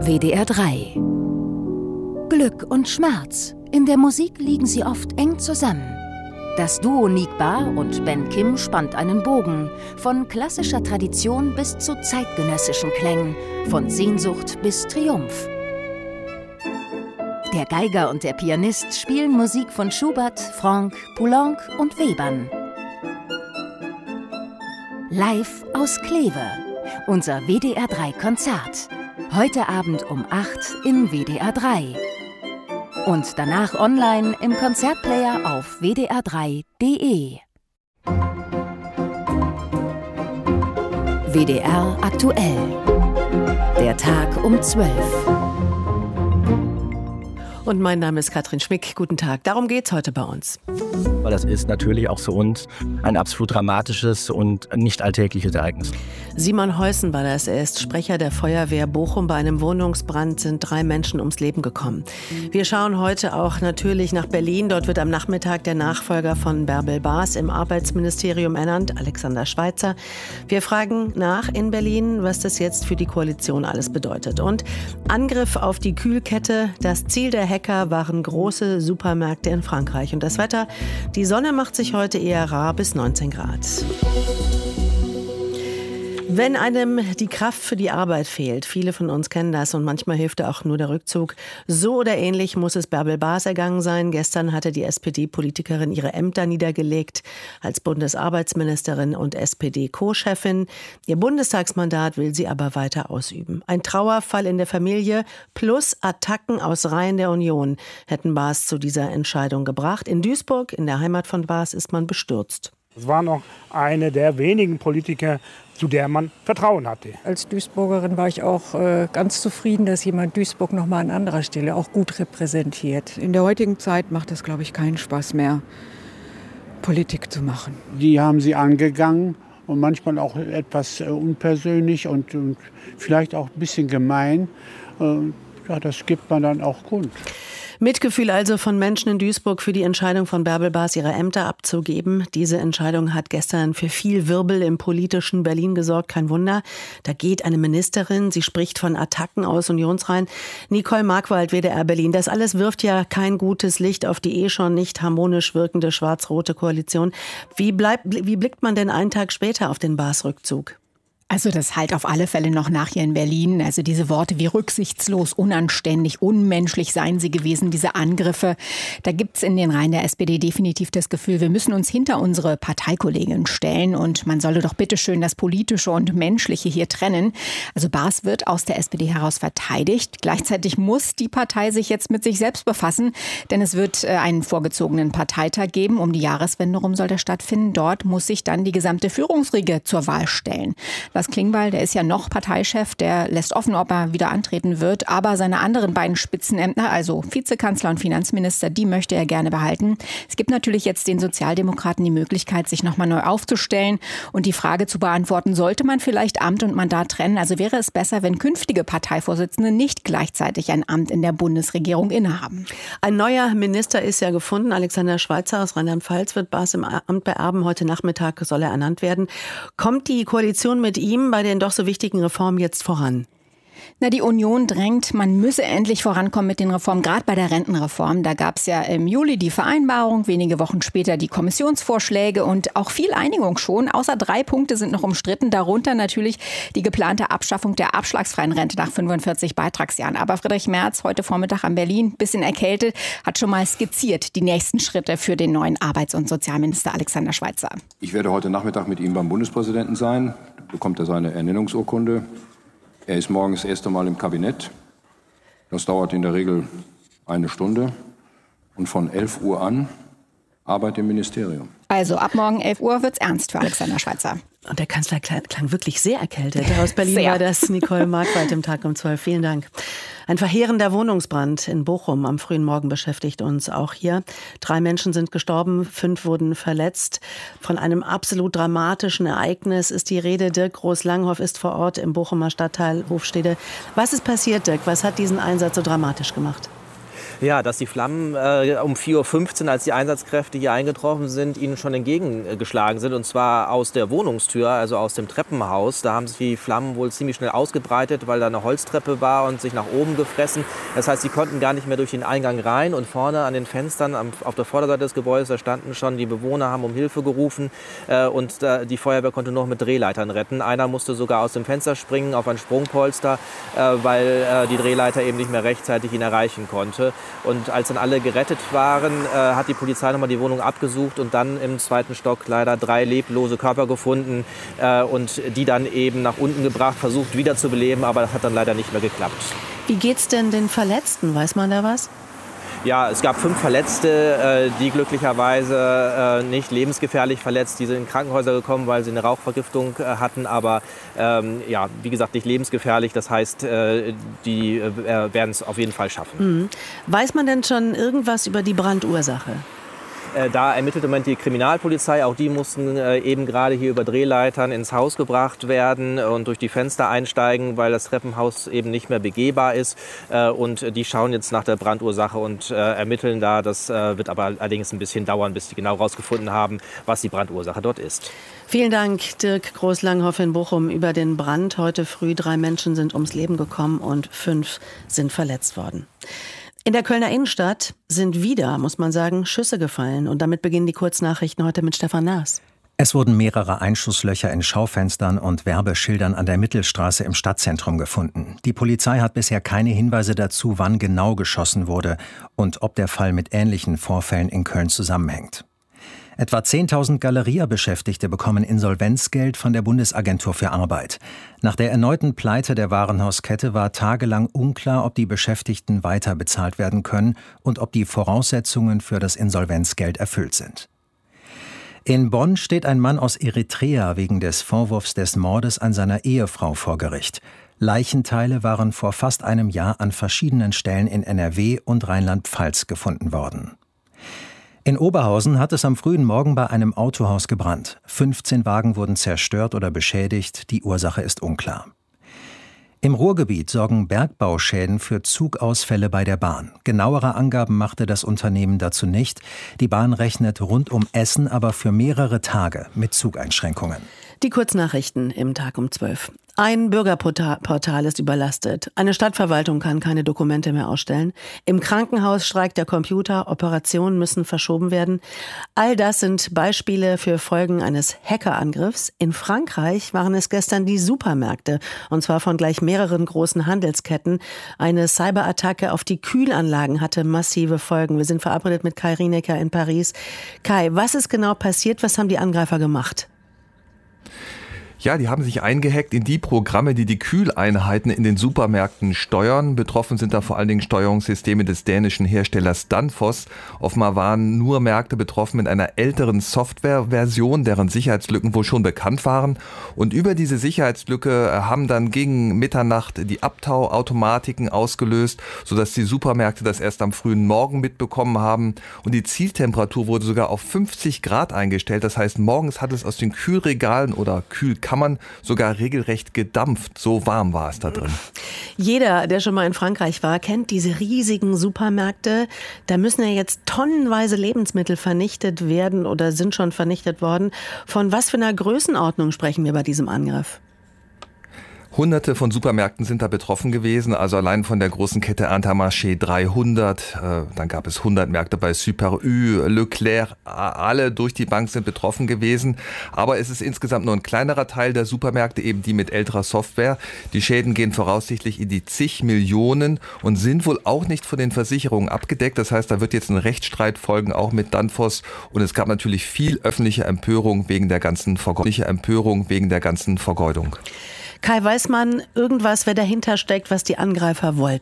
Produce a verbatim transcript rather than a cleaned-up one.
W D R drei. Glück und Schmerz. In der Musik liegen sie oft eng zusammen. Das Duo Nick Bar und Ben Kim spannt einen Bogen. Von klassischer Tradition bis zu zeitgenössischen Klängen. Von Sehnsucht bis Triumph. Der Geiger und der Pianist spielen Musik von Schubert, Franck, Poulenc und Webern. Live aus Kleve. Unser W D R drei Konzert. Heute Abend um acht in W D R drei. Und danach online im Konzertplayer auf w d r drei punkt d e. W D R aktuell. Der Tag um zwölf. Und mein Name ist Katrin Schmick. Guten Tag. Darum geht's heute bei uns. Weil das ist natürlich auch für uns ein absolut dramatisches und nicht alltägliches Ereignis. Simon Heusen war das. Er ist Sprecher der Feuerwehr Bochum. Bei einem Wohnungsbrand sind drei Menschen ums Leben gekommen. Wir schauen heute auch natürlich nach Berlin. Dort wird am Nachmittag der Nachfolger von Bärbel Baas im Arbeitsministerium ernannt, Alexander Schweitzer. Wir fragen nach in Berlin, was das jetzt für die Koalition alles bedeutet. Und Angriff auf die Kühlkette. Das Ziel der Hacker waren große Supermärkte in Frankreich. Und das Wetter, die Sonne macht sich heute eher rar bis neunzehn Grad. Wenn einem die Kraft für die Arbeit fehlt, viele von uns kennen das und manchmal hilft auch nur der Rückzug, so oder ähnlich muss es Bärbel Baas ergangen sein. Gestern hatte die S P D-Politikerin ihre Ämter niedergelegt als Bundesarbeitsministerin und S P D-Co-Chefin. Ihr Bundestagsmandat will sie aber weiter ausüben. Ein Trauerfall in der Familie plus Attacken aus Reihen der Union hätten Baas zu dieser Entscheidung gebracht. In Duisburg, in der Heimat von Baas, ist man bestürzt. Es war noch eine der wenigen Politiker, zu der man Vertrauen hatte. Als Duisburgerin war ich auch äh, ganz zufrieden, dass jemand Duisburg noch mal an anderer Stelle auch gut repräsentiert. In der heutigen Zeit macht es, glaube ich, keinen Spaß mehr, Politik zu machen. Die haben sie angegangen und manchmal auch etwas äh, unpersönlich und, und vielleicht auch ein bisschen gemein. Äh, ja, das gibt man dann auch kund. Mitgefühl also von Menschen in Duisburg für die Entscheidung von Bärbel Baas, ihre Ämter abzugeben. Diese Entscheidung hat gestern für viel Wirbel im politischen Berlin gesorgt. Kein Wunder. Da geht eine Ministerin, sie spricht von Attacken aus Unionsreihen. Nicole Markwald, W D R Berlin. Das alles wirft ja kein gutes Licht auf die eh schon nicht harmonisch wirkende schwarz-rote Koalition. Wie bleibt, wie blickt man denn einen Tag später auf den Baas-Rückzug? Also das halt auf alle Fälle noch nach hier in Berlin. Also diese Worte wie rücksichtslos, unanständig, unmenschlich seien sie gewesen, diese Angriffe. Da gibt's in den Reihen der S P D definitiv das Gefühl, wir müssen uns hinter unsere Parteikollegin stellen und man solle doch bitteschön das Politische und Menschliche hier trennen. Also Baas wird aus der S P D heraus verteidigt. Gleichzeitig muss die Partei sich jetzt mit sich selbst befassen, denn es wird einen vorgezogenen Parteitag geben. Um die Jahreswende rum soll der stattfinden. Dort muss sich dann die gesamte Führungsriege zur Wahl stellen. Lars Klingbeil, der ist ja noch Parteichef, der lässt offen, ob er wieder antreten wird. Aber seine anderen beiden Spitzenämter, also Vizekanzler und Finanzminister, die möchte er gerne behalten. Es gibt natürlich jetzt den Sozialdemokraten die Möglichkeit, sich nochmal neu aufzustellen und die Frage zu beantworten, sollte man vielleicht Amt und Mandat trennen? Also wäre es besser, wenn künftige Parteivorsitzende nicht gleichzeitig ein Amt in der Bundesregierung innehaben. Ein neuer Minister ist ja gefunden. Alexander Schweitzer aus Rheinland-Pfalz wird Baas im Amt beerben. Heute Nachmittag soll er ernannt werden. Kommt die Koalition mit ihm bei den doch so wichtigen Reformen jetzt voran? Na, die Union drängt, man müsse endlich vorankommen mit den Reformen, gerade bei der Rentenreform. Da gab es ja im Juli die Vereinbarung, wenige Wochen später die Kommissionsvorschläge und auch viel Einigung schon. Außer drei Punkte sind noch umstritten, darunter natürlich die geplante Abschaffung der abschlagsfreien Rente nach fünfundvierzig Beitragsjahren. Aber Friedrich Merz, heute Vormittag an Berlin, bisschen erkältet, hat schon mal skizziert die nächsten Schritte für den neuen Arbeits- und Sozialminister Alexander Schweitzer. Ich werde heute Nachmittag mit ihm beim Bundespräsidenten sein. Da bekommt er seine Ernennungsurkunde. Er ist morgens das erste Mal im Kabinett. Das dauert in der Regel eine Stunde. Und von elf Uhr an Arbeit im Ministerium. Also ab morgen elf Uhr wird's ernst für Alexander Schweitzer. Und der Kanzler klang, klang wirklich sehr erkältet. Aus Berlin Sehr. war das Nicole Markwald im Tag um zwölf. Vielen Dank. Ein verheerender Wohnungsbrand in Bochum am frühen Morgen beschäftigt uns auch hier. Drei Menschen sind gestorben, fünf wurden verletzt. Von einem absolut dramatischen Ereignis ist die Rede. Dirk Groß-Langhoff ist vor Ort im Bochumer Stadtteil Hofstede. Was ist passiert, Dirk? Was hat diesen Einsatz so dramatisch gemacht? Ja, dass die Flammen äh, um vier Uhr fünfzehn, als die Einsatzkräfte hier eingetroffen sind, ihnen schon entgegengeschlagen sind. Und zwar aus der Wohnungstür, also aus dem Treppenhaus. Da haben sich die Flammen wohl ziemlich schnell ausgebreitet, weil da eine Holztreppe war und sich nach oben gefressen. Das heißt, sie konnten gar nicht mehr durch den Eingang rein. Und vorne an den Fenstern am, auf der Vorderseite des Gebäudes, da standen schon die Bewohner, haben um Hilfe gerufen. Äh, und äh, die Feuerwehr konnte nur mit Drehleitern retten. Einer musste sogar aus dem Fenster springen auf ein Sprungpolster, äh, weil äh, die Drehleiter eben nicht mehr rechtzeitig ihn erreichen konnte. Und als dann alle gerettet waren, äh, hat die Polizei nochmal die Wohnung abgesucht und dann im zweiten Stock leider drei leblose Körper gefunden äh, und die dann eben nach unten gebracht, versucht wiederzubeleben, aber das hat dann leider nicht mehr geklappt. Wie geht's denn den Verletzten? Weiß man da was? Ja, es gab fünf Verletzte, die glücklicherweise nicht lebensgefährlich verletzt. Die sind in Krankenhäuser gekommen, weil sie eine Rauchvergiftung hatten. Aber ähm, ja, wie gesagt, nicht lebensgefährlich. Das heißt, die werden es auf jeden Fall schaffen. Mhm. Weiß man denn schon irgendwas über die Brandursache? Da ermittelt im Moment die Kriminalpolizei. Auch die mussten eben gerade hier über Drehleitern ins Haus gebracht werden und durch die Fenster einsteigen, weil das Treppenhaus eben nicht mehr begehbar ist. Und die schauen jetzt nach der Brandursache und ermitteln da. Das wird aber allerdings ein bisschen dauern, bis die genau rausgefunden haben, was die Brandursache dort ist. Vielen Dank, Dirk Groß-Langhoff in Bochum, über den Brand. Heute früh drei Menschen sind ums Leben gekommen und fünf sind verletzt worden. In der Kölner Innenstadt sind wieder, muss man sagen, Schüsse gefallen. Und damit beginnen die Kurznachrichten heute mit Stefan Naas. Es wurden mehrere Einschusslöcher in Schaufenstern und Werbeschildern an der Mittelstraße im Stadtzentrum gefunden. Die Polizei hat bisher keine Hinweise dazu, wann genau geschossen wurde und ob der Fall mit ähnlichen Vorfällen in Köln zusammenhängt. Etwa zehntausend Galeria-Beschäftigte bekommen Insolvenzgeld von der Bundesagentur für Arbeit. Nach der erneuten Pleite der Warenhauskette war tagelang unklar, ob die Beschäftigten weiter bezahlt werden können und ob die Voraussetzungen für das Insolvenzgeld erfüllt sind. In Bonn steht ein Mann aus Eritrea wegen des Vorwurfs des Mordes an seiner Ehefrau vor Gericht. Leichenteile waren vor fast einem Jahr an verschiedenen Stellen in N R W und Rheinland-Pfalz gefunden worden. In Oberhausen hat es am frühen Morgen bei einem Autohaus gebrannt. fünfzehn Wagen wurden zerstört oder beschädigt, die Ursache ist unklar. Im Ruhrgebiet sorgen Bergbauschäden für Zugausfälle bei der Bahn. Genauere Angaben machte das Unternehmen dazu nicht. Die Bahn rechnet rund um Essen aber für mehrere Tage mit Zugeinschränkungen. Die Kurznachrichten im Tag um zwölf. Ein Bürgerportal ist überlastet. Eine Stadtverwaltung kann keine Dokumente mehr ausstellen. Im Krankenhaus streikt der Computer. Operationen müssen verschoben werden. All das sind Beispiele für Folgen eines Hackerangriffs. In Frankreich waren es gestern die Supermärkte. Und zwar von gleich mehreren großen Handelsketten. Eine Cyberattacke auf die Kühlanlagen hatte massive Folgen. Wir sind verabredet mit Kai Rienecker in Paris. Kai, was ist genau passiert? Was haben die Angreifer gemacht? Ja, die haben sich eingehackt in die Programme, die die Kühleinheiten in den Supermärkten steuern. Betroffen sind da vor allen Dingen Steuerungssysteme des dänischen Herstellers Danfoss. Offenbar waren nur Märkte betroffen mit einer älteren Softwareversion, deren Sicherheitslücken wohl schon bekannt waren. Und über diese Sicherheitslücke haben dann gegen Mitternacht die Abtauautomatiken ausgelöst, sodass die Supermärkte das erst am frühen Morgen mitbekommen haben. Und die Zieltemperatur wurde sogar auf fünfzig Grad eingestellt. Das heißt, morgens hat es aus den Kühlregalen oder Kühlkammern sogar regelrecht gedampft. So warm war es da drin. Jeder, der schon mal in Frankreich war, kennt diese riesigen Supermärkte. Da müssen ja jetzt tonnenweise Lebensmittel vernichtet werden oder sind schon vernichtet worden. Von was für einer Größenordnung sprechen wir bei diesem Angriff? Hunderte von Supermärkten sind da betroffen gewesen, also allein von der großen Kette Intermarché dreihundert, äh, dann gab es hundert Märkte bei Super U, Leclerc, alle durch die Bank sind betroffen gewesen. Aber es ist insgesamt nur ein kleinerer Teil der Supermärkte, eben die mit älterer Software. Die Schäden gehen voraussichtlich in die zig Millionen und sind wohl auch nicht von den Versicherungen abgedeckt. Das heißt, da wird jetzt ein Rechtsstreit folgen, auch mit Danfoss. Und es gab natürlich viel öffentliche Empörung wegen der ganzen Vergeudung. Empörung wegen der ganzen Vergeudung. Kai, weiß man irgendwas, wer dahinter steckt, was die Angreifer wollten?